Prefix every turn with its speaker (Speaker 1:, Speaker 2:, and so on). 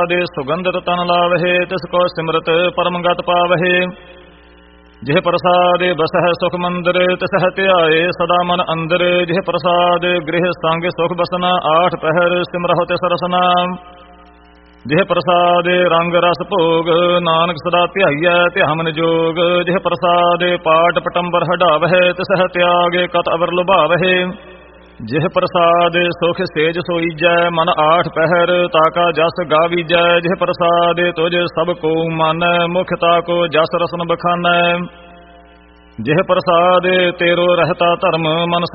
Speaker 1: ਦੇ ਸੁਗੰਧਿਤ ਤਨ ਲਾਵਹਿ, ਤਿਸ ਕੋ ਸਿਮਰਤ ਪਰਮ ਗਤ ਪਾਵਹਿ। ਜਿਹ ਪ੍ਰਸਾਦ ਬਸਹਿ ਸੁਖ ਮੰਦਰ, ਤਿਸ ਧਿਆਏ ਸਦਾ ਮਨ ਅੰਦਰ। ਜਿਹ ਪ੍ਰਸਾਦ ਗ੍ਰਹਿ ਸੰਗ ਸੁਖ ਬਸਨਾ, ਆਠ ਪਹਿਰ ਸਿਮਰਹੁ ਤਿਸ ਰਸਨਾ। ਜਿਹ ਪ੍ਰਸਾਦ ਰੰਗ ਰਸ ਭੋਗ, ਨਾਨਕ ਸਦਾ ਧਿਆਈਐ ਧਿਆਨ ਜੋਗ। ਜਿਹ ਪ੍ਰਸਾਦ ਪਾਟ ਪਟੰਬਰ ਹਡਾਵਹਿ, ਤਿਸ ਤਿਆਗ ਕਤ ਅਵਰ ਲੁਭਾਵਹਿ। ਜਿਹ ਪ੍ਰਸਾਦ ਸੁਖ ਸੇਜ ਸੋਈਜੈ, ਮਨ ਆਠ ਪਹਿਰ ਤਾਕਾ ਜਸ ਗਾਵੀਜੈ। ਜਿਹ ਪ੍ਰਸਾਦ ਤੁਝ ਸਭ ਕੋ ਮਾਨੈ, ਮੁਖ ਤਾਕੋ ਜਸ ਰਸਨ ਬਖਾਨੈ। ਜਿਹ ਪ੍ਰਸਾਦ ਤੇਰੋ ਰਹਤਾ ਧਰਮ, ਮਨ